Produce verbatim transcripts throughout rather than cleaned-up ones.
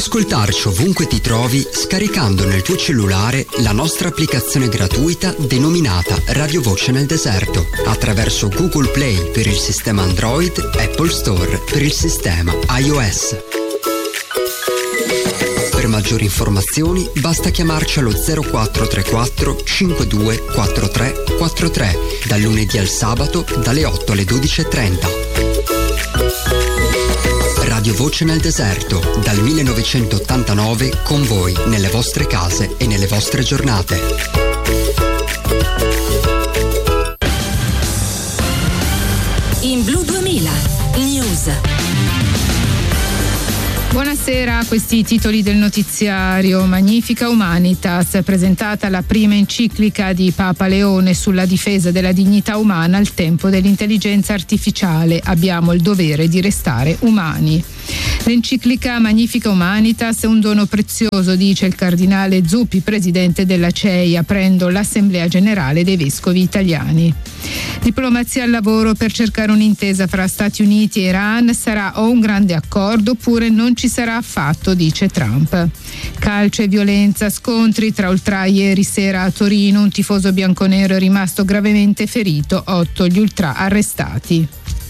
ascoltarci ovunque ti trovi scaricando nel tuo cellulare la nostra applicazione gratuita denominata Radio Voce nel Deserto attraverso Google Play per il sistema Android, Apple Store per il sistema iOS. Per maggiori informazioni basta chiamarci allo zero quattro tre quattro cinque due quattro tre quattro tre dal lunedì al sabato dalle otto alle dodici e trenta. Radio Voce nel Deserto, dal millenovecentottantanove con voi nelle vostre case e nelle vostre giornate. In Blu duemila News. Buonasera, questi i titoli del notiziario. Magnifica Humanitas, presentata la prima enciclica di Papa Leone sulla difesa della dignità umana al tempo dell'intelligenza artificiale. Abbiamo il dovere di restare umani. L'enciclica Magnifica Humanitas è un dono prezioso, dice il cardinale Zuppi, presidente della C E I, aprendo l'Assemblea Generale dei Vescovi Italiani. Diplomazia al lavoro per cercare un'intesa fra Stati Uniti e Iran. Sarà o un grande accordo oppure non ci sarà affatto, dice Trump. Calcio e violenza, scontri tra ultra ieri sera a Torino. Un tifoso bianconero è rimasto gravemente ferito, otto gli ultra arrestati.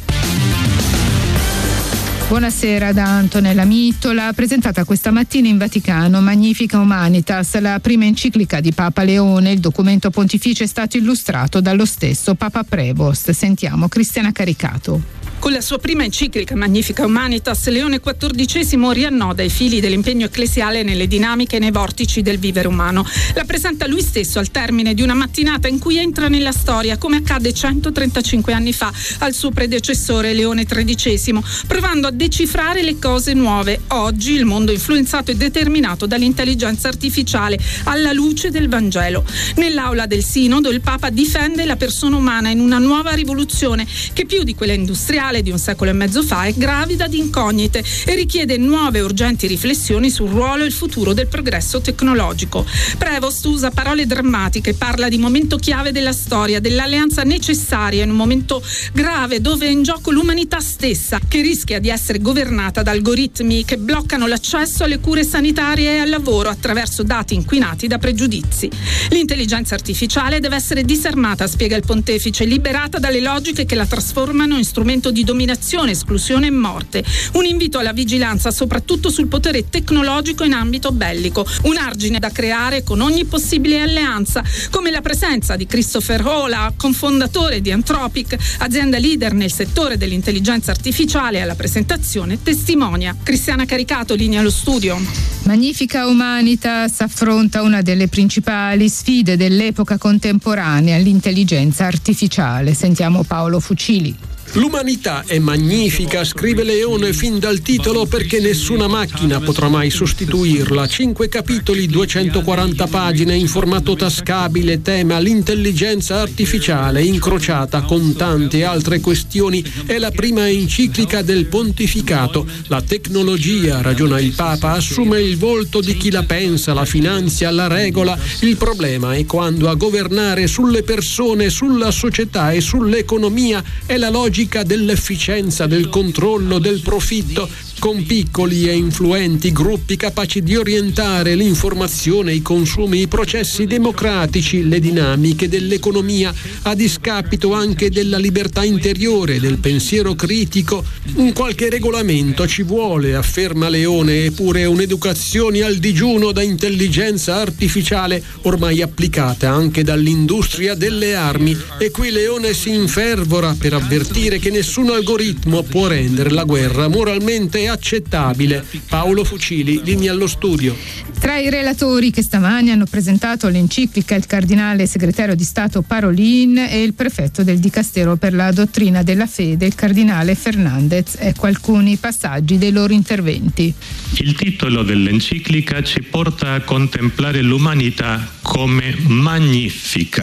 Buonasera da Antonella Mittola. Presentata questa mattina in Vaticano Magnifica Humanitas, la prima enciclica di Papa Leone. Il documento pontificio è stato illustrato dallo stesso Papa Prevost. Sentiamo Cristiana Caricato. Con la sua prima enciclica Magnifica Humanitas, Leone quattordicesimo riannoda i fili dell'impegno ecclesiale nelle dinamiche e nei vortici del vivere umano. La presenta lui stesso al termine di una mattinata in cui entra nella storia, come accadde centotrentacinque anni fa al suo predecessore Leone tredicesimo, provando a decifrare le cose nuove. Oggi il mondo influenzato e determinato dall'intelligenza artificiale alla luce del Vangelo. Nell'aula del Sinodo il Papa difende la persona umana in una nuova rivoluzione che più di quella industriale di un secolo e mezzo fa è gravida di incognite e richiede nuove urgenti riflessioni sul ruolo e il futuro del progresso tecnologico. Prevost usa parole drammatiche, parla di momento chiave della storia, dell'alleanza necessaria in un momento grave dove è in gioco l'umanità stessa, che rischia di essere governata da algoritmi che bloccano l'accesso alle cure sanitarie e al lavoro attraverso dati inquinati da pregiudizi. L'intelligenza artificiale deve essere disarmata, spiega il pontefice, liberata dalle logiche che la trasformano in strumento di di dominazione, esclusione e morte. Un invito alla vigilanza soprattutto sul potere tecnologico in ambito bellico, un argine da creare con ogni possibile alleanza, come la presenza di Christopher Hola, cofondatore di Anthropic, azienda leader nel settore dell'intelligenza artificiale. Alla presentazione testimonia. Cristiana Caricato, linea allo studio. Magnifica Humanitas affronta una delle principali sfide dell'epoca contemporanea, l'intelligenza artificiale. Sentiamo Paolo Fucili. L'umanità è magnifica, scrive Leone fin dal titolo, perché nessuna macchina potrà mai sostituirla. Cinque capitoli, duecentoquaranta pagine in formato tascabile, tema l'intelligenza artificiale incrociata con tante altre questioni. È la prima enciclica del pontificato. La tecnologia, ragiona il Papa, assume il volto di chi la pensa, la finanzia, la regola. Il problema è quando a governare sulle persone, sulla società e sull'economia è la logica dell'efficienza, del controllo, del profitto, con piccoli e influenti gruppi capaci di orientare l'informazione, i consumi, i processi democratici, le dinamiche dell'economia, a discapito anche della libertà interiore, del pensiero critico. Un qualche regolamento ci vuole, afferma Leone, eppure un'educazione al digiuno da intelligenza artificiale ormai applicata anche dall'industria delle armi. E qui Leone si infervora per avvertire che nessun algoritmo può rendere la guerra moralmente accettabile. Paolo Fucili, linea allo studio. Tra i relatori che stamani hanno presentato l'enciclica il cardinale segretario di Stato Parolin e il prefetto del Dicastero per la dottrina della fede, il cardinale Fernandez. Ecco alcuni passaggi dei loro interventi. Il titolo dell'enciclica ci porta a contemplare l'umanità come magnifica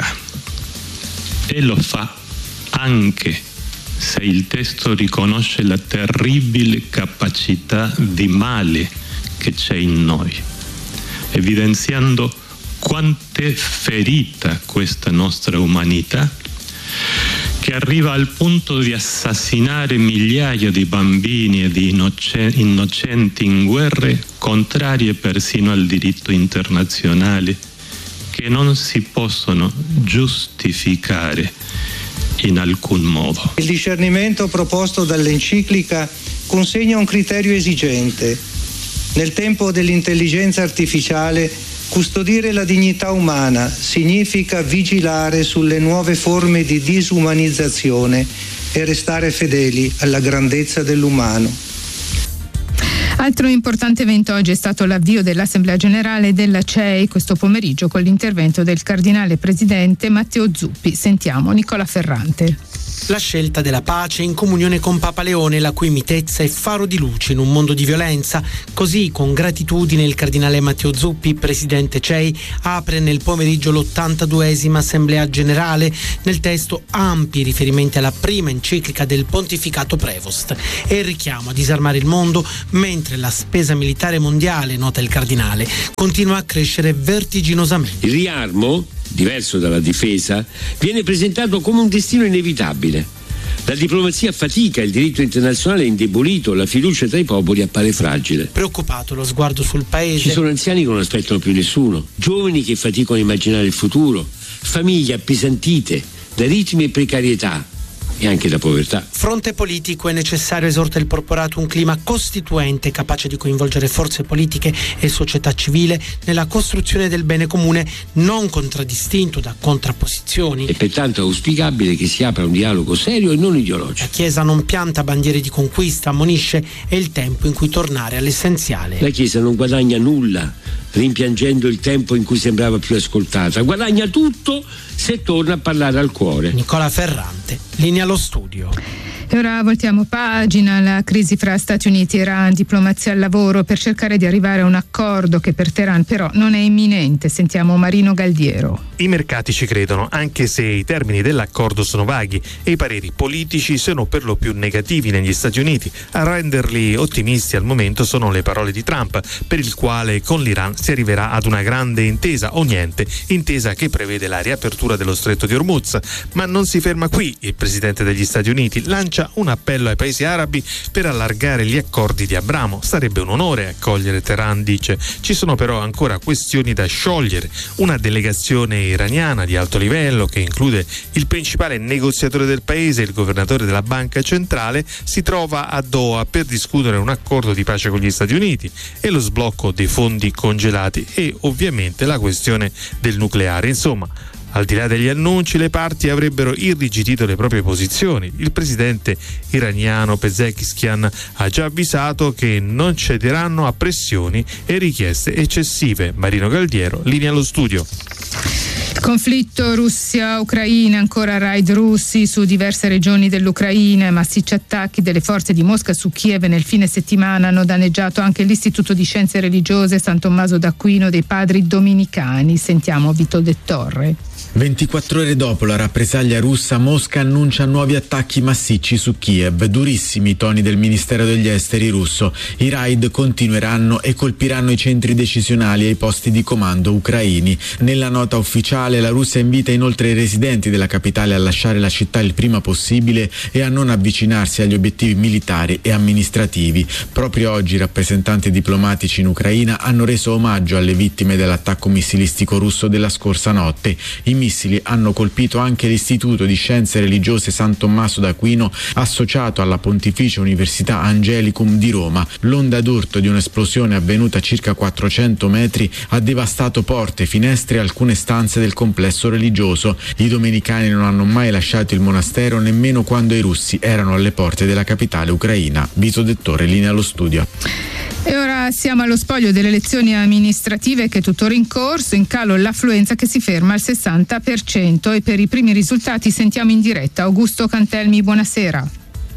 e lo fa anche se il testo riconosce la terribile capacità di male che c'è in noi, evidenziando quanto è ferita questa nostra umanità, che arriva al punto di assassinare migliaia di bambini e di innocenti in guerre contrarie persino al diritto internazionale, che non si possono giustificare in alcun modo. Il discernimento proposto dall'enciclica consegna un criterio esigente. Nel tempo dell'intelligenza artificiale, custodire la dignità umana significa vigilare sulle nuove forme di disumanizzazione e restare fedeli alla grandezza dell'umano. Altro importante evento oggi è stato l'avvio dell'Assemblea Generale della C E I questo pomeriggio con l'intervento del cardinale presidente Matteo Zuppi. Sentiamo Nicola Ferrante. La scelta della pace in comunione con Papa Leone, la cui mitezza è faro di luce in un mondo di violenza. Così, con gratitudine, il cardinale Matteo Zuppi, presidente C E I, apre nel pomeriggio l'ottantaduesima Assemblea Generale. Nel testo ampi riferimenti alla prima enciclica del Pontificato Prevost e il richiamo a disarmare il mondo, mentre la spesa militare mondiale, nota il cardinale, continua a crescere vertiginosamente. Il riarmo, diverso dalla difesa, viene presentato come un destino inevitabile. La diplomazia fatica, il diritto internazionale è indebolito, la fiducia tra i popoli appare fragile. Preoccupato lo sguardo sul paese. Ci sono anziani che non aspettano più nessuno, giovani che faticano a immaginare il futuro, famiglie appesantite da ritmi e precarietà e anche da povertà. Fronte politico: è necessario, esorta il Porporato, un clima costituente capace di coinvolgere forze politiche e società civile nella costruzione del bene comune, non contraddistinto da contrapposizioni. È pertanto auspicabile che si apra un dialogo serio e non ideologico. La Chiesa non pianta bandiere di conquista, ammonisce: è il tempo in cui tornare all'essenziale. La Chiesa non guadagna nulla rimpiangendo il tempo in cui sembrava più ascoltata, guadagna tutto se torna a parlare al cuore. Nicola Ferrante, linea allo studio. E ora voltiamo pagina. La crisi fra Stati Uniti e Iran, diplomazia al lavoro per cercare di arrivare a un accordo che per Teheran però non è imminente. Sentiamo Marino Galdiero. I mercati ci credono, anche se i termini dell'accordo sono vaghi e i pareri politici sono per lo più negativi negli Stati Uniti. A renderli ottimisti al momento sono le parole di Trump, per il quale con l'Iran si arriverà ad una grande intesa o niente, intesa che prevede la riapertura dello stretto di Hormuz. Ma non si ferma qui. Il presidente degli Stati Uniti lancia un appello ai paesi arabi per allargare gli accordi di Abramo. Sarebbe un onore accogliere Teheran, dice. Ci sono però ancora questioni da sciogliere. Una delegazione iraniana di alto livello, che include il principale negoziatore del paese, il governatore della banca centrale, si trova a Doha per discutere un accordo di pace con gli Stati Uniti e lo sblocco dei fondi congelati e ovviamente la questione del nucleare. Insomma, al di là degli annunci, le parti avrebbero irrigidito le proprie posizioni. Il presidente iraniano Pezeshkian ha già avvisato che non cederanno a pressioni e richieste eccessive. Marino Galdiero, linea allo studio. Conflitto Russia-Ucraina, ancora raid russi su diverse regioni dell'Ucraina e massicci attacchi delle forze di Mosca su Kiev nel fine settimana hanno danneggiato anche l'Istituto di Scienze Religiose San Tommaso d'Aquino dei Padri Dominicani. Sentiamo Vito De Torre. ventiquattro ore dopo la rappresaglia russa, Mosca annuncia nuovi attacchi massicci su Kiev. Durissimi i toni del Ministero degli Esteri russo. I raid continueranno e colpiranno i centri decisionali e i posti di comando ucraini. Nella nota ufficiale la Russia invita inoltre i residenti della capitale a lasciare la città il prima possibile e a non avvicinarsi agli obiettivi militari e amministrativi. Proprio oggi i rappresentanti diplomatici in Ucraina hanno reso omaggio alle vittime dell'attacco missilistico russo della scorsa notte. I missili hanno colpito anche l'Istituto di Scienze Religiose San Tommaso d'Aquino, associato alla Pontificia Università Angelicum di Roma. L'onda d'urto di un'esplosione avvenuta a circa quattrocento metri ha devastato porte, finestre e alcune stanze del complesso religioso. I domenicani non hanno mai lasciato il monastero nemmeno quando i russi erano alle porte della capitale ucraina. Vito De Torre, linea allo studio. E ora siamo allo spoglio delle elezioni amministrative, che è tuttora in corso, in calo l'affluenza che si ferma al sessanta per cento, e per i primi risultati sentiamo in diretta Augusto Cantelmi. Buonasera.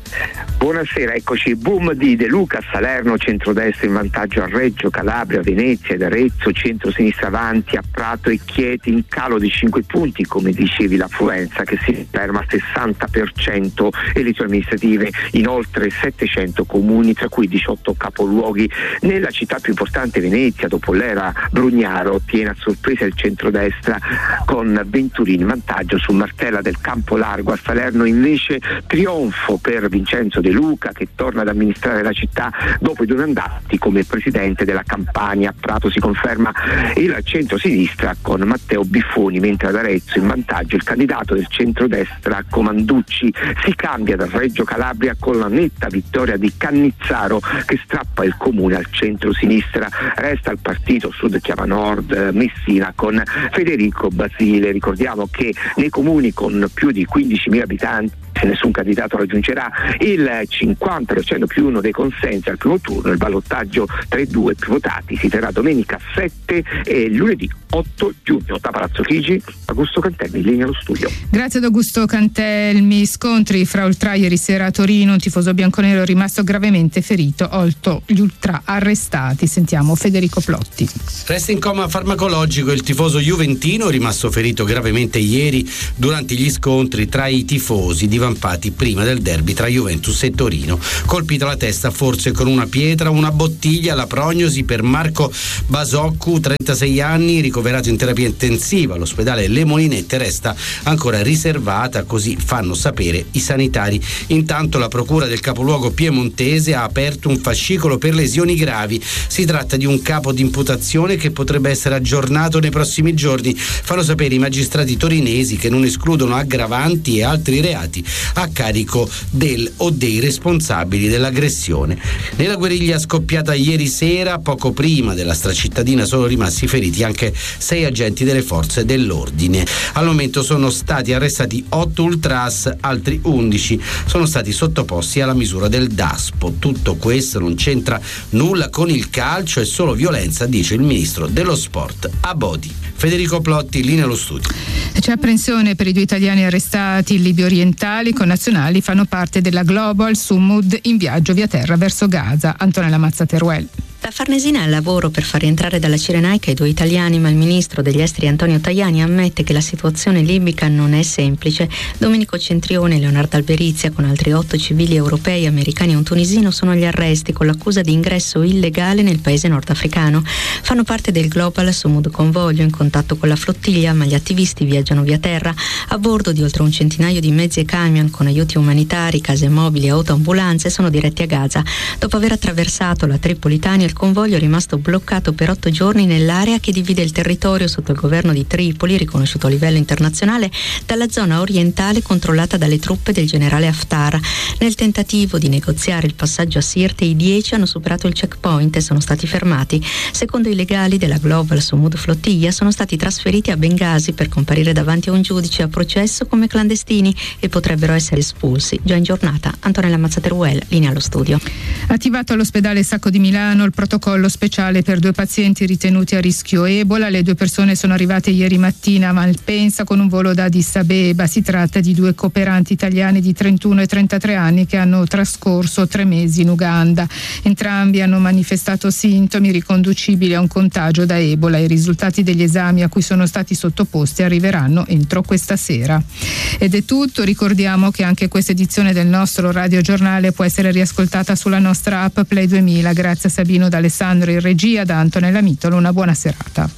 Buonasera, eccoci. Boom di De Luca, Salerno, centrodestra in vantaggio a Reggio, Calabria, Venezia ed Arezzo, centro-sinistra avanti a Prato e Chieti in calo di cinque punti, come dicevi l'affluenza che si ferma al sessanta per cento, elezioni amministrative in oltre settecento comuni, tra cui diciotto capoluoghi. Nella città più importante, Venezia, dopo l'era Brugnaro, ottiene a sorpresa il centrodestra con Venturini in vantaggio su Martella del Campo Largo. A Salerno invece trionfo per Vincenzo De Luca, che torna ad amministrare la città dopo i due mandati come presidente della Campania. A Prato si conferma il centro-sinistra con Matteo Biffoni, mentre ad Arezzo in vantaggio il candidato del centrodestra Comanducci. Si cambia da Reggio Calabria con la netta vittoria di Cannizzaro, che strappa il comune al centro-sinistra. Resta il partito Sud Chiama Nord Messina con Federico Basile. Ricordiamo che nei comuni con più di quindicimila abitanti, se nessun candidato raggiungerà il cinquanta per cento più uno dei consensi al primo turno, il ballottaggio tra i due più votati si terrà domenica sette e lunedì otto giugno. Da Palazzo Chigi, Augusto Cantelmi, in linea allo studio. Grazie ad Augusto Cantelmi. Scontri fra ultra ieri sera a Torino, un tifoso bianconero è rimasto gravemente ferito, oltre gli ultra arrestati. Sentiamo Federico Plotti. Resta in coma farmacologico il tifoso juventino, rimasto ferito gravemente ieri durante gli scontri tra i tifosi divampati prima del derby tra Juventus e Torino. Colpito alla testa forse con una pietra, una bottiglia. La prognosi per Marco Basoccu, trentasei anni, ricoverato in terapia intensiva all'ospedale Le Molinette, resta ancora riservata, così fanno sapere i sanitari. Intanto la procura del capoluogo piemontese ha aperto un fascicolo per lesioni gravi. Si tratta di un capo di imputazione che potrebbe essere aggiornato nei prossimi giorni. Fanno sapere i magistrati torinesi che non escludono aggravanti e altri reati a carico del o dei responsabili dell'aggressione. Nella guerriglia scoppiata ieri sera, poco prima della stracittadina, sono rimasti feriti anche sei agenti delle forze dell'ordine. Al momento sono stati arrestati otto ultras, altri undici sono stati sottoposti alla misura del DASPO. Tutto questo non c'entra nulla con il calcio, è solo violenza, dice il ministro dello sport Abodi. Federico Plotti, linea allo studio. C'è apprensione per i due italiani arrestati in Libia orientali. Connazionali fanno parte della Global Sumud in viaggio via terra verso Gaza. Antonella Mazza-Teruel. La Farnesina è al lavoro per far rientrare dalla Cirenaica i due italiani, ma il ministro degli esteri Antonio Tajani ammette che la situazione libica non è semplice. Domenico Centrione e Leonardo Alberizia, con altri otto civili europei, americani e un tunisino, sono agli arresti con l'accusa di ingresso illegale nel paese nordafricano. Fanno parte del Global Sumud convoglio in contatto con la flottiglia, ma gli attivisti viaggiano via terra a bordo di oltre un centinaio di mezzi e camion con aiuti umanitari, case mobili e autoambulanze. Sono diretti a Gaza. Dopo aver attraversato la Tripolitania, il convoglio è rimasto bloccato per otto giorni nell'area che divide il territorio sotto il governo di Tripoli, riconosciuto a livello internazionale, dalla zona orientale controllata dalle truppe del generale Haftar. Nel tentativo di negoziare il passaggio a Sirte, i dieci hanno superato il checkpoint e sono stati fermati. Secondo i legali della Global Sumud Flottiglia, sono stati trasferiti a Bengasi per comparire davanti a un giudice a processo come clandestini e potrebbero essere espulsi già in giornata. Antonella Mazzateruel, linea allo studio. Attivato all'ospedale Sacco di Milano il protocollo speciale per due pazienti ritenuti a rischio Ebola. Le due persone sono arrivate ieri mattina a Malpensa con un volo da Addis Abeba. Si tratta di due cooperanti italiani di trentuno e trentatré anni che hanno trascorso tre mesi in Uganda. Entrambi hanno manifestato sintomi riconducibili a un contagio da Ebola. I risultati degli esami a cui sono stati sottoposti arriveranno entro questa sera. Ed è tutto. Ricordiamo che anche questa edizione del nostro radiogiornale può essere riascoltata sulla nostra app Play duemila. Grazie a Sabino D'Alessandro in regia, da Antonella Mitolo. Una buona serata.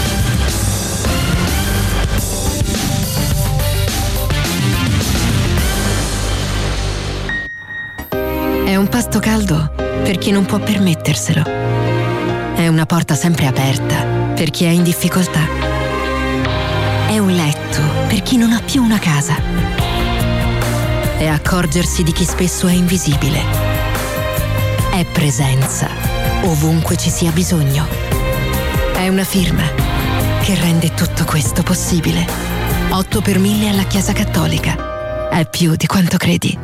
È un pasto caldo per chi non può permetterselo. È una porta sempre aperta per chi è in difficoltà. È un letto per chi non ha più una casa. È accorgersi di chi spesso è invisibile. È presenza ovunque ci sia bisogno. È una firma che rende tutto questo possibile. otto per mille alla Chiesa Cattolica. È più di quanto credi.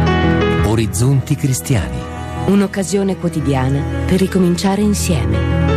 Orizzonti Cristiani. Un'occasione quotidiana per ricominciare insieme.